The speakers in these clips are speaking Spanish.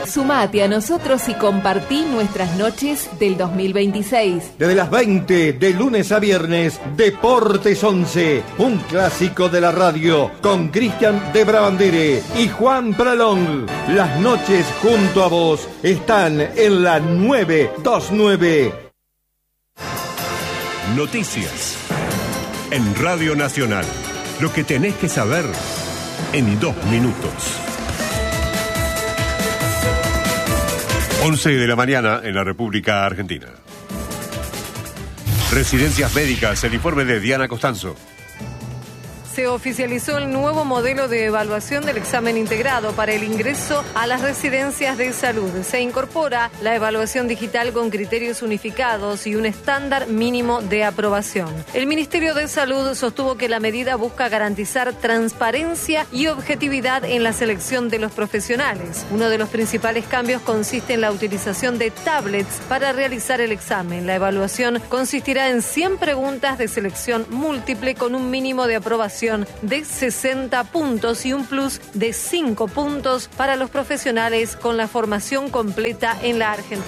Sumate a nosotros y compartí nuestras noches del 2026. Desde las 20, de lunes a viernes, Deportes 11, un clásico de la radio, con Cristian de Brabandere y Juan Pralong. Las noches junto a vos están en la 929. Noticias en Radio Nacional. Lo que tenés que saber en 2 minutos. 11 de la mañana en la República Argentina. Residencias médicas, el informe de Diana Costanzo. Se oficializó el nuevo modelo de evaluación del examen integrado para el ingreso a las residencias de salud. Se incorpora la evaluación digital con criterios unificados y un estándar mínimo de aprobación. El Ministerio de Salud sostuvo que la medida busca garantizar transparencia y objetividad en la selección de los profesionales. Uno de los principales cambios consiste en la utilización de tablets para realizar el examen. La evaluación consistirá en 100 preguntas de selección múltiple con un mínimo de aprobación de 60 puntos y un plus de 5 puntos para los profesionales con la formación completa en la Argentina.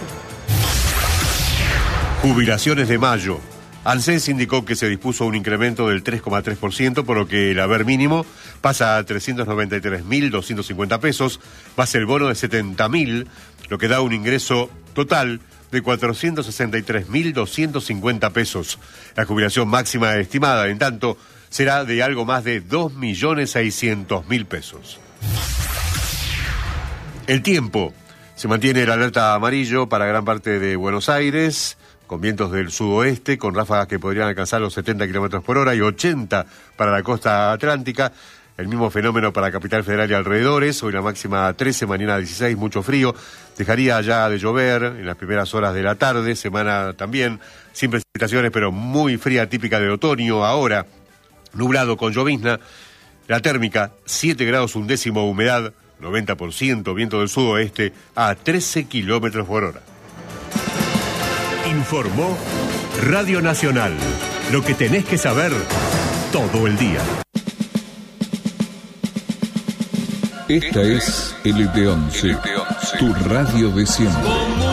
Jubilaciones de mayo. ANSES indicó que se dispuso un incremento del 3,3%, por lo que el haber mínimo pasa a 393.250 pesos, más el bono de 70.000, lo que da un ingreso total de 463.250 pesos. La jubilación máxima estimada, en tanto, será de algo más de 2.600.000 pesos. El tiempo. Se mantiene el alerta amarillo para gran parte de Buenos Aires, con vientos del sudoeste, con ráfagas que podrían alcanzar los 70 kilómetros por hora y 80 para la costa atlántica. El mismo fenómeno para Capital Federal y alrededores. Hoy la máxima 13, mañana 16, mucho frío. Dejaría ya de llover en las primeras horas de la tarde. Semana también sin precipitaciones, pero muy fría, típica del otoño. Ahora, nublado con llovizna. La térmica, 7 grados 1/10, humedad 90%, viento del sudoeste a 13 kilómetros por hora. Informó Radio Nacional. Lo que tenés que saber todo el día. Esta es LT11, tu radio de siempre.